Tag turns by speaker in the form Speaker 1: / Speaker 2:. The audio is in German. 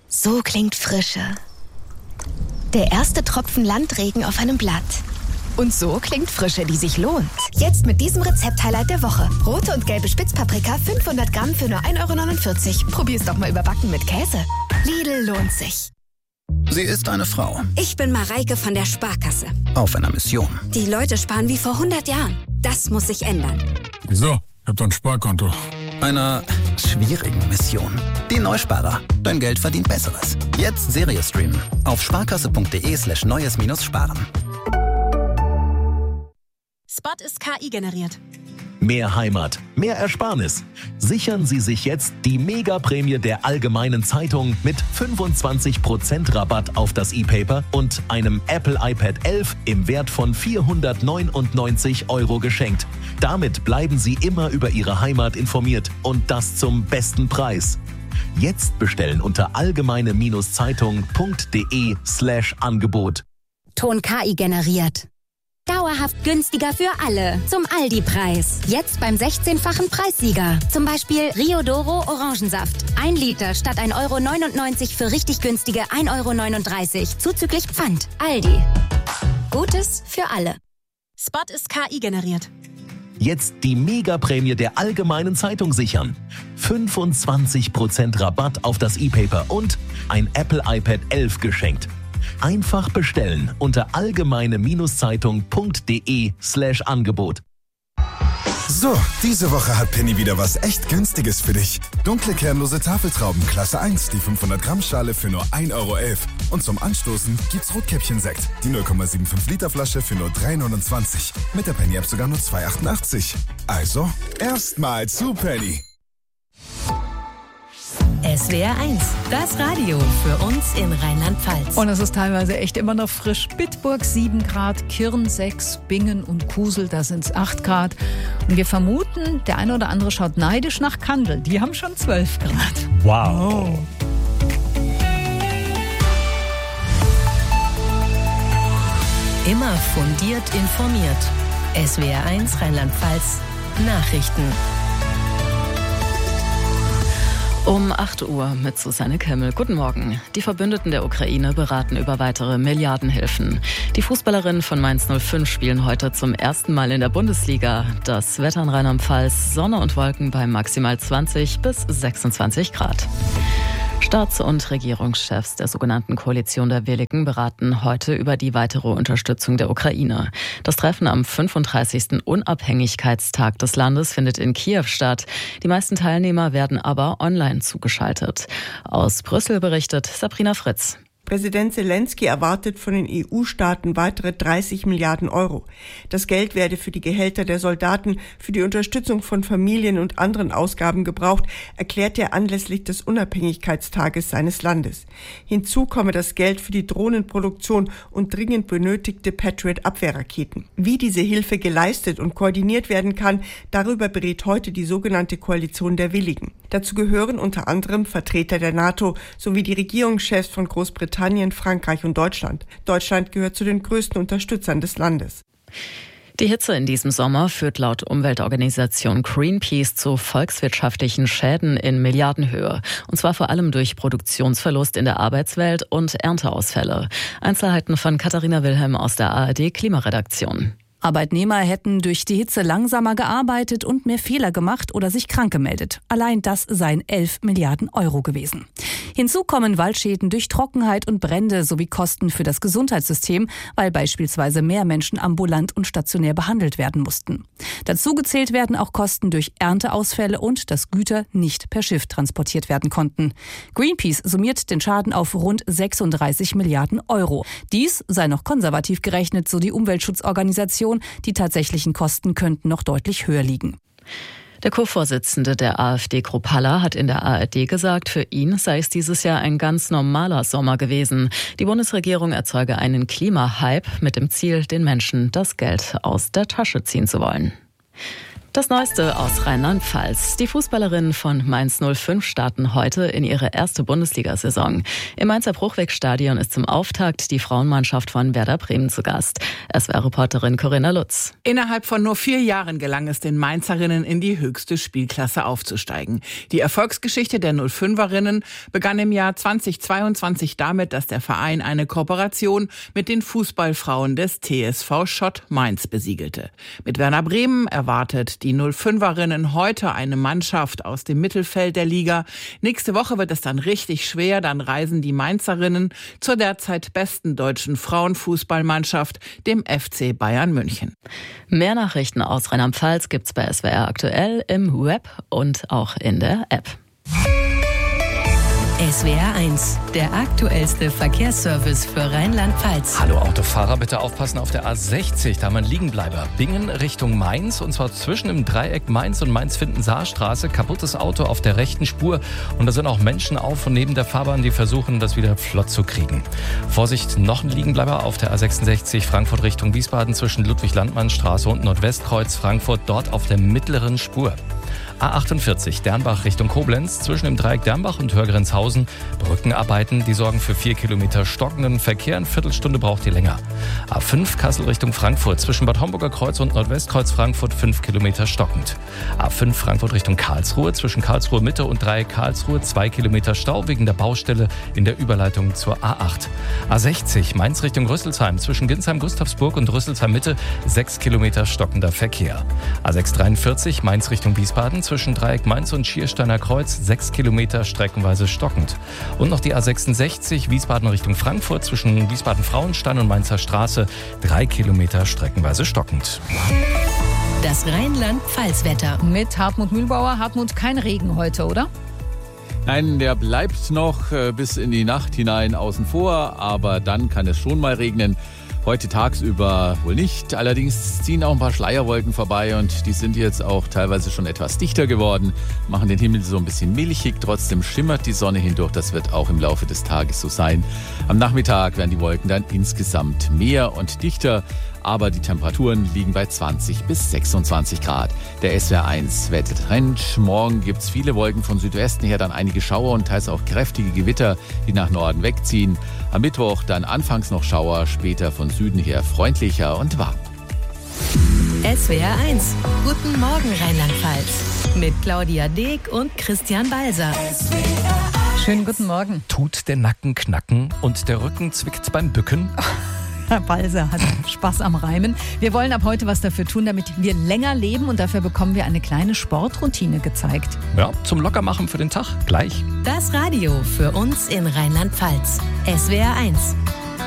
Speaker 1: So klingt Frische. Der erste Tropfen Landregen auf einem Blatt. Und so klingt Frische, die sich lohnt. Jetzt mit diesem Rezept-Highlight der Woche. Rote und gelbe Spitzpaprika, 500 Gramm für nur 1,49 €. Probier's doch mal überbacken mit Käse. Lidl lohnt sich.
Speaker 2: Sie ist eine Frau.
Speaker 3: Ich bin Mareike von der Sparkasse.
Speaker 2: Auf einer Mission.
Speaker 3: Die Leute sparen wie vor 100 Jahren. Das muss sich ändern.
Speaker 4: Wieso? Ich hab doch ein Sparkonto.
Speaker 2: Einer schwierigen Mission. Die Neusparer. Dein Geld verdient Besseres. Jetzt Serie streamen. Auf sparkasse.de/neues-sparen.
Speaker 5: Spot ist KI generiert.
Speaker 6: Mehr Heimat, mehr Ersparnis. Sichern Sie sich jetzt die Mega-Prämie der Allgemeinen Zeitung mit 25% Rabatt auf das E-Paper und einem Apple iPad 11 im Wert von 499 € geschenkt. Damit bleiben Sie immer über Ihre Heimat informiert und das zum besten Preis. Jetzt bestellen unter allgemeine-zeitung.de/Angebot.
Speaker 7: Ton KI generiert. Dauerhaft günstiger für alle. Zum Aldi-Preis. Jetzt beim 16-fachen Preissieger. Zum Beispiel Rio Doro Orangensaft. 1 Liter statt 1,99 € für richtig günstige 1,39 € zuzüglich Pfand. Aldi. Gutes für alle.
Speaker 5: Spot ist KI generiert.
Speaker 6: Jetzt die Mega-Prämie der Allgemeinen Zeitung sichern. 25% Rabatt auf das E-Paper und ein Apple iPad 11 geschenkt. Einfach bestellen unter allgemeine-zeitung.de/Angebot.
Speaker 8: So, diese Woche hat Penny wieder was echt Günstiges für dich. Dunkle kernlose Tafeltrauben Klasse 1, die 500 Gramm Schale für nur 1,11 € Und zum Anstoßen gibt's Rotkäppchen-Sekt, die 0,75 Liter Flasche für nur 3,29 €. Mit der Penny-App sogar nur 2,88 €. Also, erstmal zu Penny.
Speaker 9: SWR 1, das Radio für uns in Rheinland-Pfalz.
Speaker 10: Und es ist teilweise echt immer noch frisch. Bitburg 7 Grad, Kirn 6, Bingen und Kusel, da sind es 8 Grad. Und wir vermuten, der eine oder andere schaut neidisch nach Kandel. Die haben schon 12 Grad.
Speaker 11: Wow.
Speaker 10: Oh.
Speaker 9: Immer fundiert informiert. SWR 1 Rheinland-Pfalz Nachrichten.
Speaker 12: Um 8 Uhr mit Susanne Kemmel. Guten Morgen. Die Verbündeten der Ukraine beraten über weitere Milliardenhilfen. Die Fußballerinnen von Mainz 05 spielen heute zum ersten Mal in der Bundesliga. Das Wetter in Rheinland-Pfalz, Sonne und Wolken bei maximal 20 bis 26 Grad. Staats- und Regierungschefs der sogenannten Koalition der Willigen beraten heute über die weitere Unterstützung der Ukraine. Das Treffen am 35. Unabhängigkeitstag des Landes findet in Kiew statt. Die meisten Teilnehmer werden aber online zugeschaltet. Aus Brüssel berichtet Sabrina Fritz.
Speaker 13: Präsident Zelensky erwartet von den EU-Staaten weitere 30 Milliarden €. Das Geld werde für die Gehälter der Soldaten, für die Unterstützung von Familien und anderen Ausgaben gebraucht, erklärt er anlässlich des Unabhängigkeitstages seines Landes. Hinzu komme das Geld für die Drohnenproduktion und dringend benötigte Patriot-Abwehrraketen. Wie diese Hilfe geleistet und koordiniert werden kann, darüber berät heute die sogenannte Koalition der Willigen. Dazu gehören unter anderem Vertreter der NATO sowie die Regierungschefs von Großbritannien, Frankreich und Deutschland. Deutschland gehört zu den größten Unterstützern des Landes.
Speaker 12: Die Hitze in diesem Sommer führt laut Umweltorganisation Greenpeace zu volkswirtschaftlichen Schäden in Milliardenhöhe. Und zwar vor allem durch Produktionsverlust in der Arbeitswelt und Ernteausfälle. Einzelheiten von Katharina Wilhelm aus der ARD Klimaredaktion.
Speaker 14: Arbeitnehmer hätten durch die Hitze langsamer gearbeitet und mehr Fehler gemacht oder sich krank gemeldet. Allein das seien 11 Milliarden € gewesen. Hinzu kommen Waldschäden durch Trockenheit und Brände sowie Kosten für das Gesundheitssystem, weil beispielsweise mehr Menschen ambulant und stationär behandelt werden mussten. Dazu gezählt werden auch Kosten durch Ernteausfälle und dass Güter nicht per Schiff transportiert werden konnten. Greenpeace summiert den Schaden auf rund 36 Milliarden €. Dies sei noch konservativ gerechnet, so die Umweltschutzorganisation. Die tatsächlichen Kosten könnten noch deutlich höher liegen.
Speaker 12: Der Co-Vorsitzende der AfD, Kruppalla, hat in der ARD gesagt, für ihn sei es dieses Jahr ein ganz normaler Sommer gewesen. Die Bundesregierung erzeuge einen Klimahype mit dem Ziel, den Menschen das Geld aus der Tasche ziehen zu wollen. Das Neueste aus Rheinland-Pfalz. Die Fußballerinnen von Mainz 05 starten heute in ihre erste Bundesliga-Saison. Im Mainzer Bruchweg-Stadion ist zum Auftakt die Frauenmannschaft von Werder Bremen zu Gast. SWR-Reporterin Corinna Lutz.
Speaker 11: Innerhalb von nur 4 Jahren gelang es den Mainzerinnen, in die höchste Spielklasse aufzusteigen. Die Erfolgsgeschichte der 05erinnen begann im Jahr 2022 damit, dass der Verein eine Kooperation mit den Fußballfrauen des TSV Schott Mainz besiegelte. Mit Werder Bremen erwartet die 05erinnen heute eine Mannschaft aus dem Mittelfeld der Liga. Nächste Woche wird es dann richtig schwer. Dann reisen die Mainzerinnen zur derzeit besten deutschen Frauenfußballmannschaft, dem FC Bayern München.
Speaker 12: Mehr Nachrichten aus Rheinland-Pfalz gibt's bei SWR aktuell im Web und auch in der App.
Speaker 9: SWR 1, der aktuellste Verkehrsservice für Rheinland-Pfalz.
Speaker 15: Hallo Autofahrer, bitte aufpassen auf der A60, da haben wir einen Liegenbleiber. Bingen Richtung Mainz, und zwar zwischen dem Dreieck Mainz und Mainz-Findensaarstraße. Kaputtes Auto auf der rechten Spur, und da sind auch Menschen auf und neben der Fahrbahn, die versuchen, das wieder flott zu kriegen. Vorsicht, noch ein Liegenbleiber auf der A66 Frankfurt Richtung Wiesbaden zwischen Ludwig-Landmann-Straße und Nordwestkreuz Frankfurt, dort auf der mittleren Spur. A48 Dernbach Richtung Koblenz zwischen dem Dreieck Dernbach und Hörgrenzhausen. Brückenarbeiten, die sorgen für 4 Kilometer stockenden Verkehr. Eine Viertelstunde braucht ihr länger. A5 Kassel Richtung Frankfurt zwischen Bad Homburger Kreuz und Nordwestkreuz Frankfurt 5 Kilometer stockend. A5 Frankfurt Richtung Karlsruhe zwischen Karlsruhe Mitte und Dreieck Karlsruhe 2 Kilometer Stau wegen der Baustelle in der Überleitung zur A8. A60 Mainz Richtung Rüsselsheim zwischen Ginsheim-Gustavsburg und Rüsselsheim Mitte 6 Kilometer stockender Verkehr. A643 Mainz Richtung Wiesbaden zwischen Dreieck Mainz und Schiersteiner Kreuz 6 Kilometer streckenweise stockend. Und noch die A66 Wiesbaden Richtung Frankfurt zwischen Wiesbaden-Frauenstein und Mainzer Straße 3 Kilometer streckenweise stockend.
Speaker 9: Das Rheinland-Pfalz-Wetter.
Speaker 10: Mit Hartmut Mühlbauer. Hartmut, kein Regen heute, oder?
Speaker 16: Nein, der bleibt noch bis in die Nacht hinein außen vor, aber dann kann es schon mal regnen. Heute tagsüber wohl nicht. Allerdings ziehen auch ein paar Schleierwolken vorbei und die sind jetzt auch teilweise schon etwas dichter geworden, machen den Himmel so ein bisschen milchig. Trotzdem schimmert die Sonne hindurch. Das wird auch im Laufe des Tages so sein. Am Nachmittag werden die Wolken dann insgesamt mehr und dichter. Aber die Temperaturen liegen bei 20 bis 26 Grad. Der SWR 1 Wettertrend. Morgen gibt es viele Wolken von Südwesten her, dann einige Schauer und teils auch kräftige Gewitter, die nach Norden wegziehen. Am Mittwoch dann anfangs noch Schauer, später von Süden her freundlicher und warm.
Speaker 9: SWR 1, guten Morgen Rheinland-Pfalz. Mit Claudia Deek und Christian Balser.
Speaker 10: Schönen guten Morgen.
Speaker 15: Tut der Nacken knacken und der Rücken zwickt beim Bücken?
Speaker 10: Herr Balser hat Spaß am Reimen. Wir wollen ab heute was dafür tun, damit wir länger leben, und dafür bekommen wir eine kleine Sportroutine gezeigt.
Speaker 15: Ja, zum Lockermachen für den Tag. Gleich.
Speaker 9: Das Radio für uns in Rheinland-Pfalz. SWR 1.